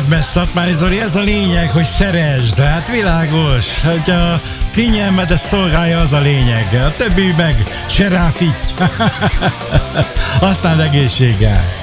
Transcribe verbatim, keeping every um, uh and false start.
mert Szatmári Zoli, ez a lényeg, hogy szeresd, hát világos, hogy a kényelmedet szolgálja, az a lényeg, a többi meg se ráfitty. Aztán egészséggel.